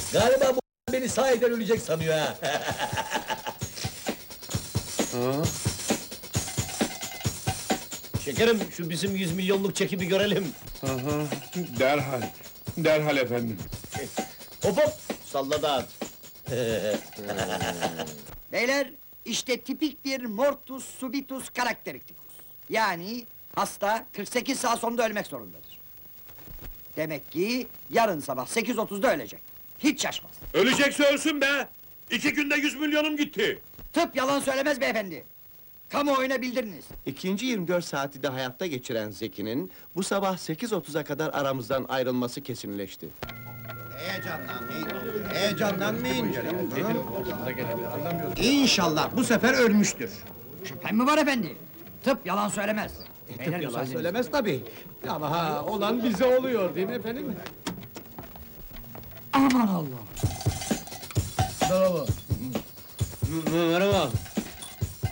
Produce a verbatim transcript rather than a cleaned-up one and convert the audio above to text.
Galiba bu beni sahiden ölecek sanıyor ha. Şekerim, şu bizim yüz milyonluk çeki bir görelim. Aha, derhal, derhal efendim. Hop hop, salla dağıt. Beyler, işte tipik bir mortus subitus karakteriktikus. Yani hasta kırk sekiz saat sonunda ölmek zorundadır. Demek ki yarın sabah sekiz otuzda ölecek. Hiç şaşmaz. Ölecekse ölsün be! İki günde yüz milyonum gitti! Tıp yalan söylemez beyefendi. Kamuoyuna bildiriniz. İkinci yirmi dört saati de hayatta geçiren Zeki'nin bu sabah sekiz otuza kadar aramızdan ayrılması kesinleşti. Heyecanlanmayın, heyecanlanmayın canım. İnşallah bu sefer ölmüştür. Şüphem mi var efendi? Tıp yalan söylemez. Beyler, Yalan müsaadenizle. söylemez tabii. Ama ha, olan bize oluyor değil mi efendim? Aman Allah! Merhaba.